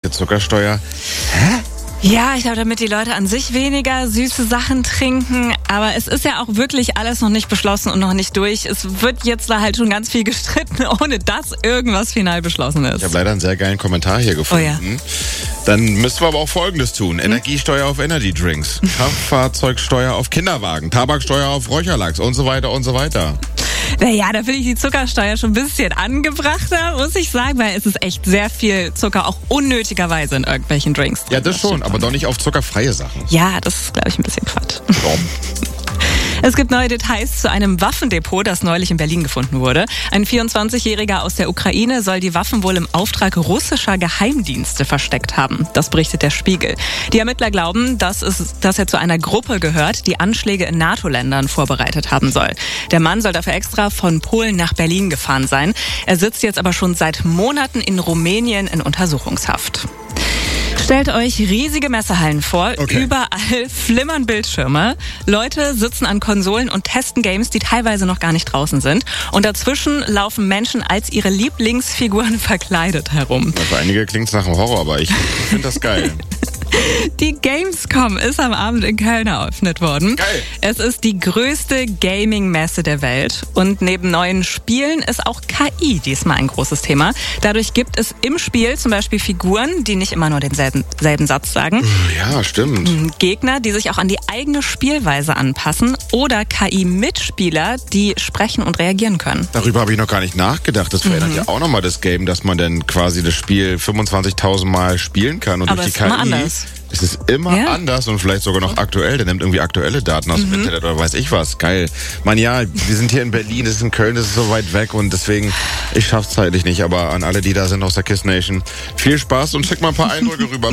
niedrige Zuckersteuer. Ja, ich glaube, damit die Leute an sich weniger süße Sachen trinken. Aber es ist ja auch wirklich alles noch nicht beschlossen und noch nicht durch. Es wird jetzt da halt schon ganz viel gestritten, ohne dass irgendwas final beschlossen ist. Ich habe leider einen sehr geilen Kommentar hier gefunden. Oh ja. Dann müssen wir aber auch Folgendes tun. Energiesteuer auf Energydrinks, Kraftfahrzeugsteuer auf Kinderwagen, Tabaksteuer auf Räucherlachs und so weiter und so weiter. Naja, da finde ich die Zuckersteuer schon ein bisschen angebrachter, muss ich sagen, weil es ist echt sehr viel Zucker, auch unnötigerweise in irgendwelchen Drinks drin. Ja, das schon, aber doch nicht auf zuckerfreie Sachen. Ja, das ist, glaube ich, ein bisschen Quatsch. Oh. Es gibt neue Details zu einem Waffendepot, das neulich in Berlin gefunden wurde. Ein 24-Jähriger aus der Ukraine soll die Waffen wohl im Auftrag russischer Geheimdienste versteckt haben. Das berichtet der Spiegel. Die Ermittler glauben, dass er zu einer Gruppe gehört, die Anschläge in NATO-Ländern vorbereitet haben soll. Der Mann soll dafür extra von Polen nach Berlin gefahren sein. Er sitzt jetzt aber schon seit Monaten in Rumänien in Untersuchungshaft. Stellt euch riesige Messehallen vor, Okay. Überall flimmern Bildschirme. Leute sitzen an Konsolen und testen Games, die teilweise noch gar nicht draußen sind. Und dazwischen laufen Menschen als ihre Lieblingsfiguren verkleidet herum. Für einige klingt es nach einem Horror, aber ich finde das geil. Die Gamescom ist am Abend in Köln eröffnet worden. Geil. Es ist die größte Gaming-Messe der Welt. Und neben neuen Spielen ist auch KI diesmal ein großes Thema. Dadurch gibt es im Spiel zum Beispiel Figuren, die nicht immer nur denselben Satz sagen. Ja, stimmt. Gegner, die sich auch an die eigene Spielweise anpassen. Oder KI-Mitspieler, die sprechen und reagieren können. Darüber habe ich noch gar nicht nachgedacht. Das verändert ja auch nochmal das Game, dass man dann quasi das Spiel 25.000 Mal spielen kann. Und Aber durch die es ist immer KI anders. ist es immer Ja. anders und vielleicht sogar noch aktuell. Der nimmt irgendwie aktuelle Daten aus dem Internet oder weiß ich was. Geil. Man, ja, wir sind hier in Berlin, das ist in Köln, das ist so weit weg und deswegen, ich schaff's zeitlich nicht. Aber an alle, die da sind aus der KISS Nation, viel Spaß und schick mal ein paar Eindrücke rüber.